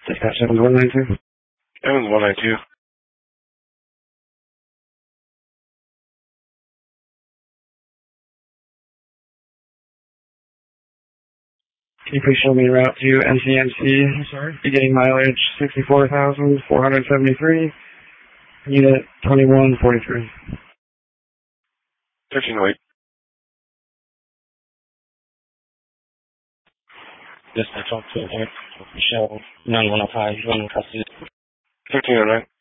Dispatch Evans 192. Evans 192. Can you please show me a route to NCMC? Sorry? Beginning mileage 64,473. Unit 2143. 1308. Dispatch 1228. Michelle 9105. Running custody. 1309.